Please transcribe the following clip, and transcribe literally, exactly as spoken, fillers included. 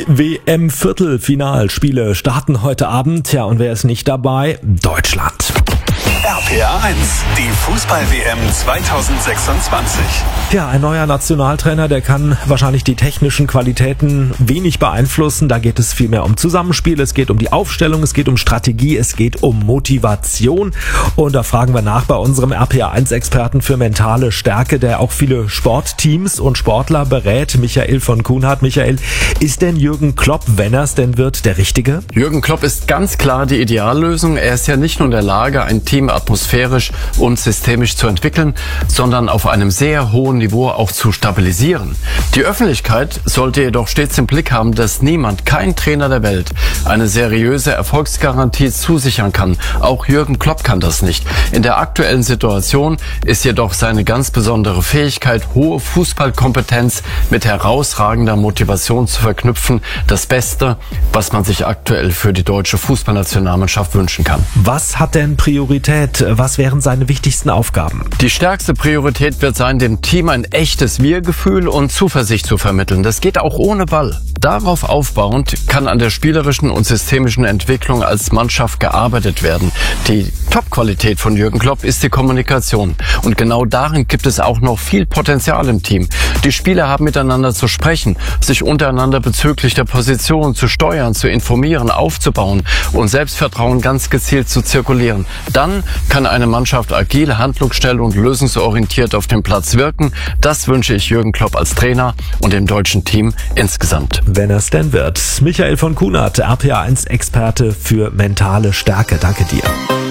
Die W M-Viertelfinalspiele starten heute Abend. Ja, und wer ist nicht dabei? Deutschland. R P R eins, die Fußball-W M zweitausendsechsundzwanzig. Ja, ein neuer Nationaltrainer, der kann wahrscheinlich die technischen Qualitäten wenig beeinflussen. Da geht es vielmehr um Zusammenspiel, es geht um die Aufstellung, es geht um Strategie, es geht um Motivation. Und da fragen wir nach bei unserem R P R eins Experten für mentale Stärke, der auch viele Sportteams und Sportler berät, Michael von Kuhnhardt. Michael, ist denn Jürgen Klopp, wenn er es denn wird, der Richtige? Jürgen Klopp ist ganz klar die Ideallösung. Er ist ja nicht nur in der Lage, ein Team atmosphärisch und systemisch zu entwickeln, sondern auf einem sehr hohen Niveau auch zu stabilisieren. Die Öffentlichkeit sollte jedoch stets im Blick haben, dass niemand, kein Trainer der Welt, eine seriöse Erfolgsgarantie zusichern kann. Auch Jürgen Klopp kann das nicht. In der aktuellen Situation ist jedoch seine ganz besondere Fähigkeit, hohe Fußballkompetenz mit herausragender Motivation zu verknüpfen, das Beste, was man sich aktuell für die deutsche Fußballnationalmannschaft wünschen kann. Was hat denn Priorität? Was wären seine wichtigsten Aufgaben? Die stärkste Priorität wird sein, dem Team ein echtes Wir-Gefühl und Zuversicht zu vermitteln. Das geht auch ohne Ball. Darauf aufbauend kann an der spielerischen und systemischen Entwicklung als Mannschaft gearbeitet werden. Die Top-Qualität von Jürgen Klopp ist die Kommunikation. Und genau darin gibt es auch noch viel Potenzial im Team. Die Spieler haben miteinander zu sprechen, sich untereinander bezüglich der Position zu steuern, zu informieren, aufzubauen und Selbstvertrauen ganz gezielt zu zirkulieren. Dann kann eine Mannschaft agil, handlungsschnell und lösungsorientiert auf dem Platz wirken. Das wünsche ich Jürgen Klopp als Trainer und dem deutschen Team insgesamt. Wenn er es denn wird. Michael von Kuhnhardt, R P R eins Experte für mentale Stärke. Danke dir.